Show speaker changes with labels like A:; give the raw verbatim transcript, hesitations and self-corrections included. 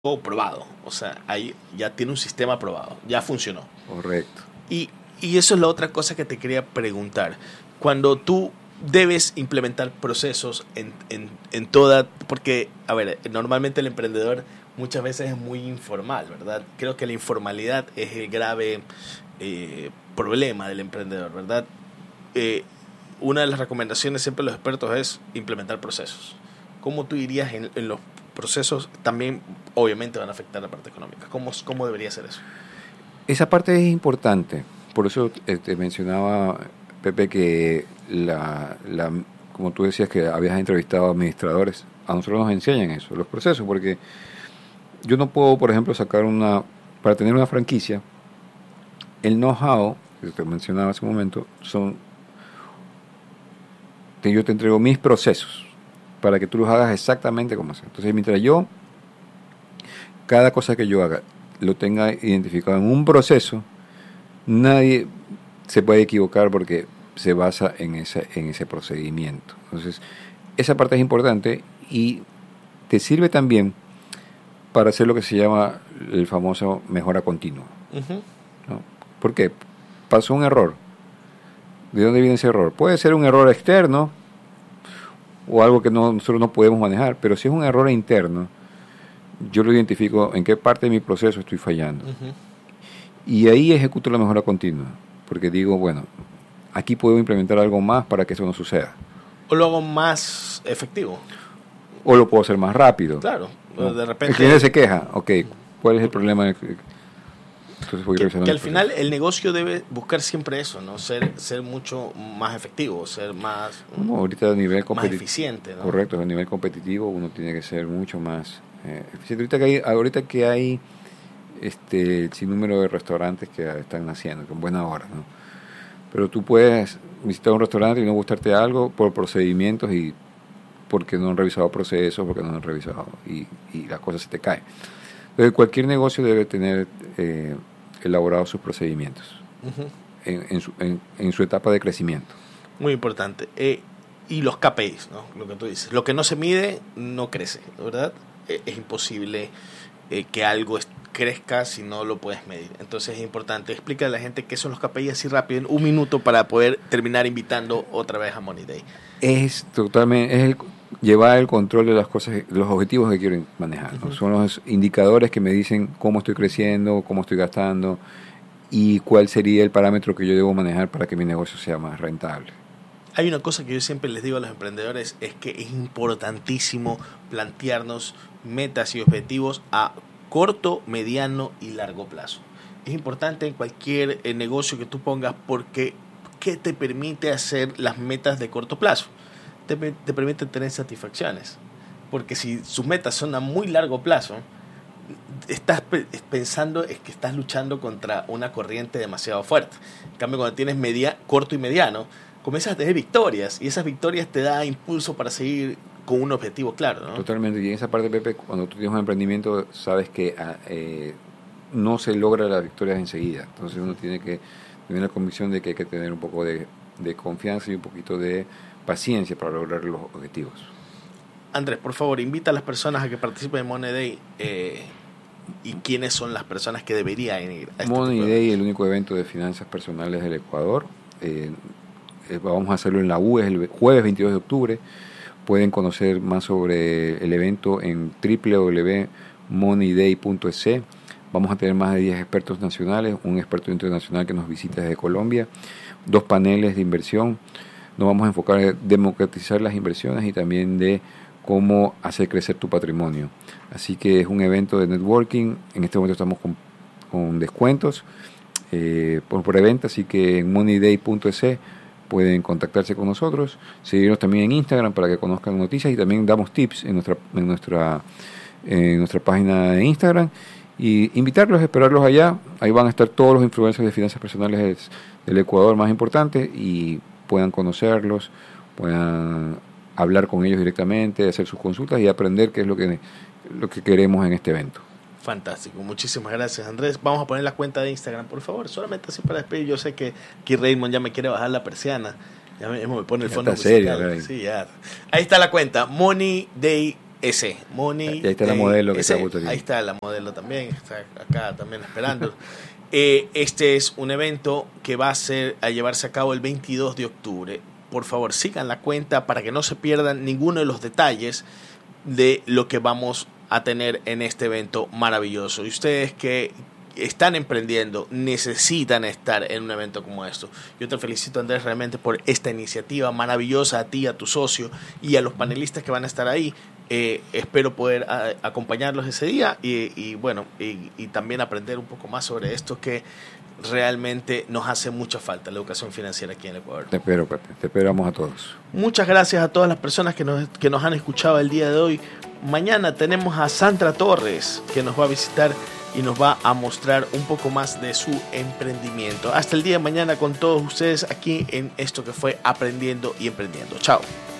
A: probado, o sea, ahí ya tiene un sistema probado, ya funcionó.
B: Correcto.
A: Y, y eso es la otra cosa que te quería preguntar. Cuando tú debes implementar procesos en, en, en toda, porque, a ver, normalmente el emprendedor muchas veces es muy informal, ¿verdad? Creo que la informalidad es el grave eh, problema del emprendedor, ¿verdad? Eh, una de las recomendaciones siempre de los expertos es implementar procesos. ¿Cómo tú dirías en, en los procesos? También obviamente van a afectar la parte económica. ¿Cómo, cómo debería ser eso?
B: Esa parte es importante. Por eso eh, te mencionaba, Pepe, que la, la, como tú decías que habías entrevistado a administradores, a nosotros nos enseñan eso, los procesos, porque yo no puedo, por ejemplo, sacar una, para tener una franquicia, el know-how, que te mencionaba hace un momento, son, que yo te entrego mis procesos, para que tú los hagas exactamente como sea. Entonces, mientras yo, cada cosa que yo haga, lo tenga identificado en un proceso, nadie se puede equivocar porque se basa en ese, en ese procedimiento. Entonces, esa parte es importante y te sirve también para hacer lo que se llama el famoso mejora continua. Uh-huh. ¿No? ¿Por qué? Pasó un error. ¿De dónde viene ese error? Puede ser un error externo o algo que no, nosotros no podemos manejar, pero si es un error interno, yo lo identifico en qué parte de mi proceso estoy fallando. Uh-huh. Y ahí ejecuto la mejora continua, porque digo, bueno, aquí puedo implementar algo más para que eso no suceda.
A: O lo hago más efectivo.
B: O lo puedo hacer más rápido.
A: Claro,
B: ¿no?
A: De repente...
B: El cliente se queja, ok, ¿cuál es el problema? Entonces voy
A: que,
B: revisando
A: que al
B: el
A: final
B: proceso.
A: El negocio debe buscar siempre eso, ¿no? Ser, ser mucho más efectivo, ser más,
B: no, ahorita a nivel
A: más eficiente, ¿no?
B: Correcto, a nivel competitivo uno tiene que ser mucho más eh, eficiente. Ahorita que hay, ahorita que hay este el sinnúmero de restaurantes que están naciendo, con buena hora, ¿no? Pero tú puedes visitar un restaurante y no gustarte algo por procedimientos y porque no han revisado procesos, porque no han revisado y, y las cosas se te caen. Entonces cualquier negocio debe tener eh, elaborados sus procedimientos uh-huh. en, en, su, en, en su etapa de crecimiento.
A: Muy importante. Eh, y los K P Is, ¿no? Lo que tú dices. Lo que no se mide no crece, ¿verdad? Eh, es imposible eh, que algo est- crezca si no lo puedes medir. Entonces es importante. Explica a la gente qué son los K P I así rápido, en un minuto, para poder terminar invitando otra vez a Money Day.
B: Es totalmente, es el, llevar el control de las cosas, de los objetivos que quiero manejar, ¿no? Uh-huh. Son los indicadores que me dicen cómo estoy creciendo, cómo estoy gastando y cuál sería el parámetro que yo debo manejar para que mi negocio sea más rentable.
A: Hay una cosa que yo siempre les digo a los emprendedores, es que es importantísimo plantearnos metas y objetivos a corto, mediano y largo plazo. Es importante en cualquier eh, negocio que tú pongas, porque ¿qué te permite hacer las metas de corto plazo? Te, te permite tener satisfacciones. Porque si sus metas son a muy largo plazo, estás pe- pensando es que estás luchando contra una corriente demasiado fuerte. En cambio, cuando tienes media, corto y mediano, comienzas a tener victorias y esas victorias te dan impulso para seguir con un objetivo claro, ¿no?
B: Totalmente. Y en esa parte, Pepe, cuando tú tienes un emprendimiento, sabes que eh, no se logra las victorias enseguida. Entonces uno tiene que tener la convicción de que hay que tener un poco de, de confianza y un poquito de paciencia para lograr los objetivos.
A: Andrés, por favor, invita a las personas a que participen en Money Day eh, y quiénes son las personas que deberían ir a este
B: Money
A: tipo de...
B: Day, el único evento de finanzas personales del Ecuador. Eh, eh, vamos a hacerlo en la U, es el jueves veintidós de octubre. Pueden conocer más sobre el evento en doble u doble u doble u punto money day punto e c. Vamos a tener más de diez expertos nacionales, un experto internacional que nos visita desde Colombia, dos paneles de inversión. Nos vamos a enfocar en democratizar las inversiones y también de cómo hacer crecer tu patrimonio. Así que es un evento de networking. En este momento estamos con, con descuentos eh, por preventa, así que en money day punto e c pueden contactarse con nosotros, seguirnos también en Instagram para que conozcan noticias y también damos tips en nuestra en nuestra en nuestra página de Instagram y invitarlos, esperarlos allá. Ahí van a estar todos los influencers de finanzas personales del Ecuador más importantes y puedan conocerlos, puedan hablar con ellos directamente, hacer sus consultas y aprender qué es lo que lo que queremos en este evento.
A: Fantástico, muchísimas gracias, Andrés. Vamos a poner la cuenta de Instagram, por favor, solamente así para despedir. Yo sé que aquí Raymond ya me quiere bajar la persiana, ya me, me pone el
B: Ya
A: fondo
B: está
A: musical.
B: serio,
A: Sí, ya. Ahí está la cuenta, Money Day ese, Money.
B: Y ahí está la modelo que
A: ese,
B: está
A: ahí está la modelo también, está acá también esperando. eh, este es un evento que va a ser a llevarse a cabo el veintidós de octubre. Por favor, sigan la cuenta para que no se pierdan ninguno de los detalles de lo que vamos a tener en este evento maravilloso. Y ustedes que están emprendiendo, necesitan estar en un evento como esto. Yo te felicito, Andrés, realmente por esta iniciativa maravillosa, a ti, a tu socio y a los panelistas que van a estar ahí. Eh, espero poder a, acompañarlos ese día y, y bueno, y, y también aprender un poco más sobre esto que realmente nos hace mucha falta, la educación financiera aquí en el Ecuador.
B: Te espero, Pepe, te esperamos a todos.
A: Muchas gracias a todas las personas que nos, que nos han escuchado el día de hoy. Mañana tenemos a Sandra Torres, que nos va a visitar y nos va a mostrar un poco más de su emprendimiento. Hasta el día de mañana con todos ustedes aquí en esto que fue Aprendiendo y Emprendiendo. Chao.